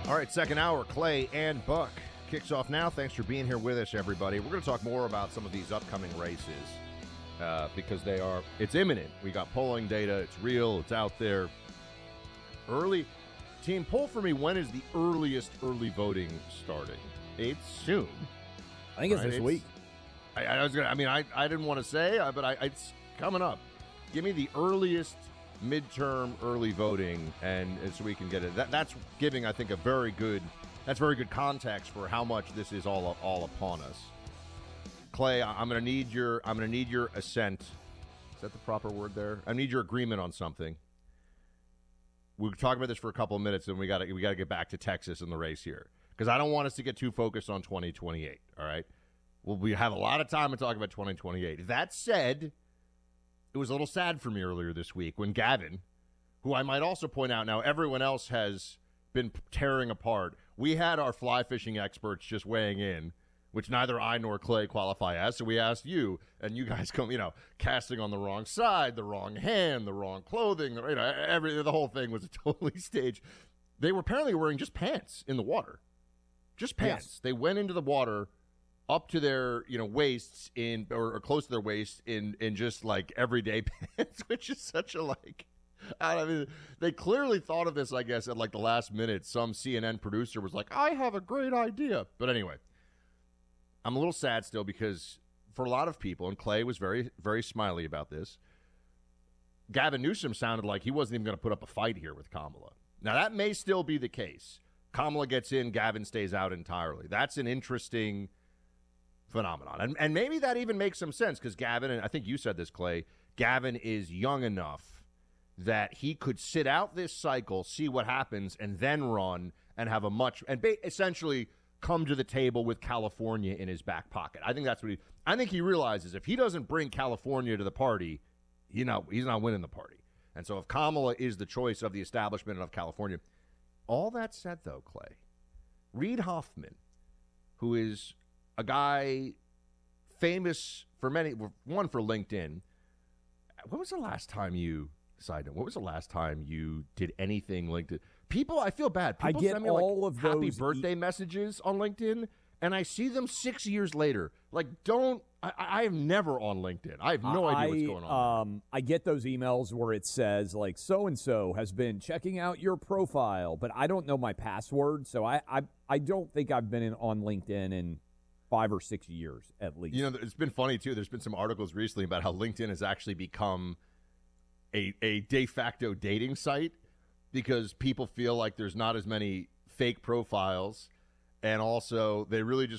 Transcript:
All right, second hour, Clay and Buck kicks off now. Thanks for being here with us, everybody. We're going to talk more about some of these upcoming races because it's imminent. We got polling data. It's real. It's out there. Early. Team, poll for me, when is the earliest early voting starting? It's soon. I think it's this week. I didn't want to say, but it's coming up. Give me the earliest midterm early voting, and so we can get it. That's giving, I think, very good context for how much this is all upon us. Clay, I'm gonna need your assent. Is that the proper word there? I need your agreement on something. We'll talk about this for a couple of minutes, and we got to get back to Texas and the race here because I don't want us to get too focused on 2028. All right, we have a lot of time to talk about 2028. That said, it was a little sad for me earlier this week when Gavin, who I might also point out now, everyone else has been tearing apart. We had our fly fishing experts just weighing in, which neither I nor Clay qualify as. So we asked you, and you guys come, casting on the wrong side, the wrong hand, the wrong clothing, the whole thing was a totally staged. They were apparently wearing just pants in the water, just pants. Yes. They went into the water up to their, waists or close to their waist in just like everyday pants, which is such a they clearly thought of this, I guess, at like the last minute. Some CNN producer was like, I have a great idea. But anyway, I'm a little sad still because for a lot of people, and Clay was very, very smiley about this, Gavin Newsom sounded like he wasn't even going to put up a fight here with Kamala. Now, that may still be the case. Kamala gets in, Gavin stays out entirely. That's an interesting phenomenon. And maybe that even makes some sense because Gavin, and I think you said this, Clay, Gavin is young enough that he could sit out this cycle, see what happens, and then run and have essentially come to the table with California in his back pocket. I think that's what I think he realizes if he doesn't bring California to the party, he's not winning the party. And so if Kamala is the choice of the establishment and of California, all that said, though, Clay, Reid Hoffman, who is a guy famous for one for LinkedIn. When was the last time you did anything LinkedIn? People, I feel bad. People get send me all of happy those birthday messages on LinkedIn, and I see them 6 years later. I am never on LinkedIn. I have no idea what's going on. I get those emails where it says, like, so-and-so has been checking out your profile, but I don't know my password, so I don't think I've been on LinkedIn in 5 or 6 years at least. It's been funny, too. There's been some articles recently about how LinkedIn has actually become a de facto dating site because people feel like there's not as many fake profiles, and also they really